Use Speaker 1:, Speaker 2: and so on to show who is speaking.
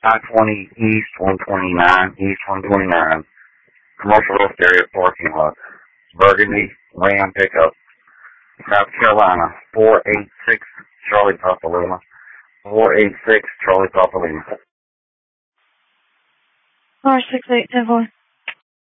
Speaker 1: I-20 East 129, East 129, commercial roof area parking lot, Burgundy Ram pickup, South Carolina, 486 Charlie Papa Lima, 486 Charlie Papa Lima.
Speaker 2: 468 10-4.